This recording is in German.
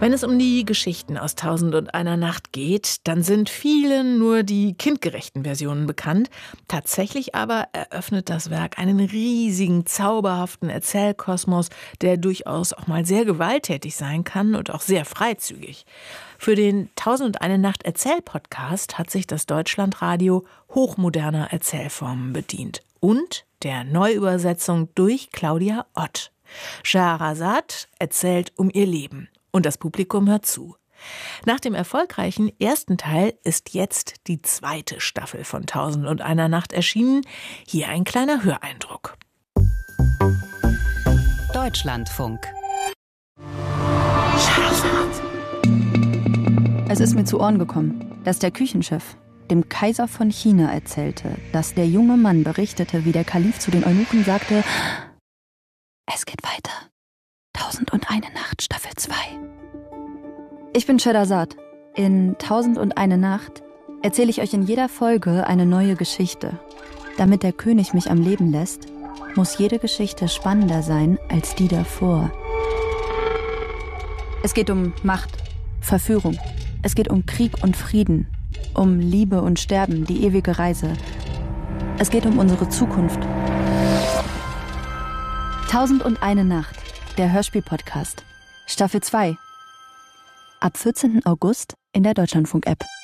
Wenn es um die Geschichten aus 1001 Nacht geht, dann sind vielen nur die kindgerechten Versionen bekannt. Tatsächlich aber eröffnet das Werk einen riesigen, zauberhaften Erzählkosmos, der durchaus auch mal sehr gewalttätig sein kann und auch sehr freizügig. Für den 1001 Nacht Erzählpodcast hat sich das Deutschlandradio hochmoderner Erzählformen bedient und der Neuübersetzung durch Claudia Ott. Scheherazad erzählt um ihr Leben und das Publikum hört zu. Nach dem erfolgreichen ersten Teil ist jetzt die zweite Staffel von 1001 Nacht erschienen. Hier ein kleiner Höreindruck. Deutschlandfunk. Es ist mir zu Ohren gekommen, dass der Küchenchef dem Kaiser von China erzählte, dass der junge Mann berichtete, wie der Kalif zu den Eunuchen sagte: Es geht weiter. 1001 Nacht, Staffel 2. Ich bin Scheherazad. In 1001 Nacht erzähle ich euch in jeder Folge eine neue Geschichte. Damit der König mich am Leben lässt, muss jede Geschichte spannender sein als die davor. Es geht um Macht, Verführung. Es geht um Krieg und Frieden, um Liebe und Sterben, die ewige Reise. Es geht um unsere Zukunft. 1001 Nacht, der Hörspiel-Podcast, Staffel 2. Ab 14. August in der Deutschlandfunk-App.